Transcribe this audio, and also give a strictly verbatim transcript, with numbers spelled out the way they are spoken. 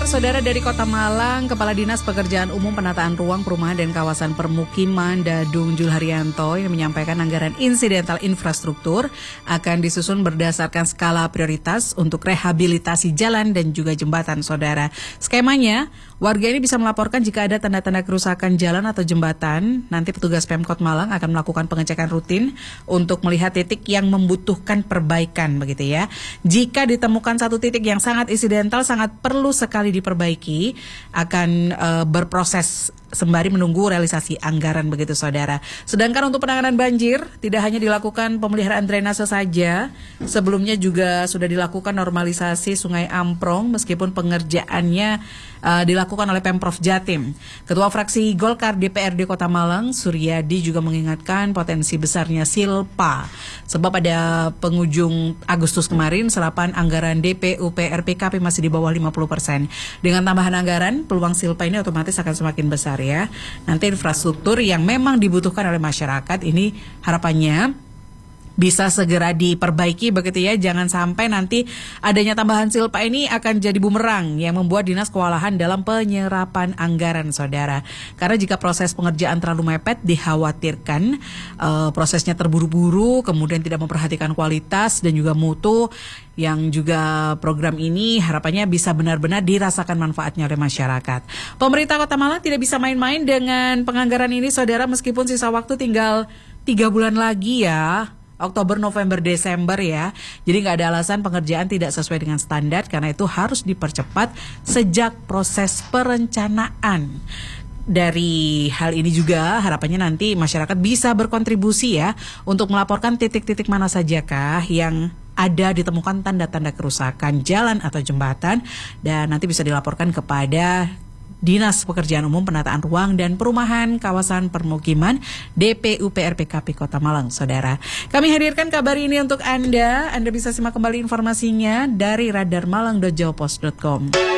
Saudara, dari Kota Malang, Kepala Dinas Pekerjaan Umum Penataan Ruang Perumahan dan Kawasan Permukiman Dadung Julharyanto yang menyampaikan anggaran insidental infrastruktur akan disusun berdasarkan skala prioritas untuk rehabilitasi jalan dan juga jembatan, Saudara. Skemanya, warga ini bisa melaporkan jika ada tanda-tanda kerusakan jalan atau jembatan. Nanti petugas Pemkot Malang akan melakukan pengecekan rutin untuk melihat titik yang membutuhkan perbaikan, begitu ya. Jika ditemukan satu titik yang sangat insidental, sangat perlu sekali diperbaiki, akan e, berproses sembari menunggu realisasi anggaran, begitu Saudara. Sedangkan untuk penanganan banjir tidak hanya dilakukan pemeliharaan drainase saja, sebelumnya juga sudah dilakukan normalisasi Sungai Amprong meskipun pengerjaannya uh, dilakukan oleh Pemprov Jatim. Ketua fraksi Golkar D P R D Kota Malang, Suryadi, juga mengingatkan potensi besarnya Silpa sebab pada penghujung Agustus kemarin serapan anggaran D P U P R P K P masih di bawah lima puluh persen. Dengan tambahan anggaran, peluang Silpa ini otomatis akan semakin besar ya. Nanti infrastruktur yang memang dibutuhkan oleh masyarakat ini harapannya bisa segera diperbaiki, begitu ya. Jangan sampai nanti adanya tambahan Silpa ini akan jadi bumerang yang membuat dinas kewalahan dalam penyerapan anggaran, Saudara. Karena jika proses pengerjaan terlalu mepet, dikhawatirkan uh, prosesnya terburu-buru, kemudian tidak memperhatikan kualitas dan juga mutu, yang juga program ini harapannya bisa benar-benar dirasakan manfaatnya oleh masyarakat. Pemerintah Kota Malang tidak bisa main-main dengan penganggaran ini, Saudara, meskipun sisa waktu tinggal tiga bulan lagi ya. Oktober, November, Desember ya. Jadi nggak ada alasan pengerjaan tidak sesuai dengan standar, karena itu harus dipercepat sejak proses perencanaan. Dari hal ini juga harapannya nanti masyarakat bisa berkontribusi ya untuk melaporkan titik-titik mana sajakah yang ada ditemukan tanda-tanda kerusakan jalan atau jembatan, dan nanti bisa dilaporkan kepada Dinas Pekerjaan Umum Penataan Ruang dan Perumahan Kawasan Permukiman D P U P R P K P Kota Malang, Saudara. Kami hadirkan kabar ini untuk Anda. Anda bisa simak kembali informasinya dari radar malang dot jawapos dot com.